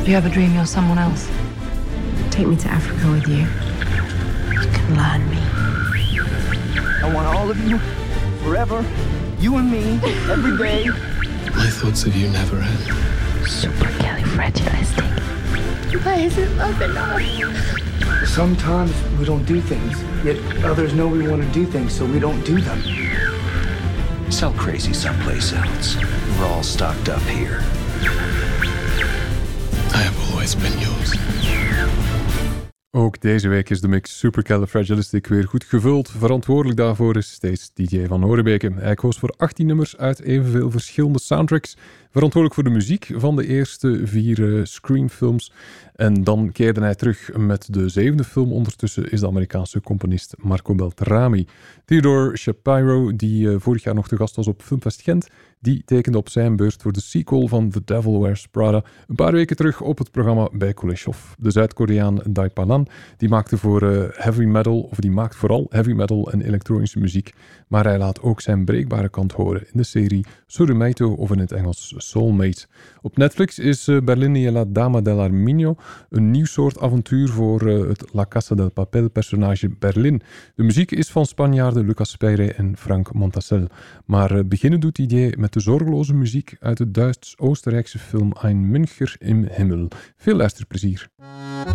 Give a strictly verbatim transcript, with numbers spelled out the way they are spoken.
You ever dream you're someone else? Take me to Africa with you. You can learn me. I want all of you, forever, you and me, every day. My thoughts of you never end. Supercalifragilistic. Why isn't love enough? Sometimes we don't do things, yet others know we want to do things, so we don't do them. Sell crazy someplace else. We're all stocked up here. I have always been yours. Ook deze week is de mix Supercalifragilistic weer goed gevuld. Verantwoordelijk daarvoor is steeds D J van Horebeke. Hij koos voor achttien nummers uit evenveel verschillende soundtracks. Verantwoordelijk voor de muziek van de eerste vier uh, Scream-films. En dan keerde hij terug met de zevende film. Ondertussen is de Amerikaanse componist Marco Beltrami. Theodore Shapiro, die uh, vorig jaar nog te gast was op Filmfest Gent, die tekende op zijn beurt voor de sequel van The Devil Wears Prada een paar weken terug op het programma bij Kuleshov. De Zuid-Koreaan Dai Panan, die maakte voor uh, heavy metal, of die maakt vooral heavy metal en elektronische muziek, maar hij laat ook zijn breekbare kant horen in de serie Sorumeito, of in het Engels Soulmate. Op Netflix is uh, Berlin y la Dama dell'Arminio een nieuw soort avontuur voor uh, het La Casa del Papel personage Berlin. De muziek is van Spanjaarden Lucas Peire en Frank Montassel, maar uh, beginnen doet die idee met de zorgeloze muziek uit de Duits-Oostenrijkse film Ein Müncher im Himmel. Veel luisterplezier.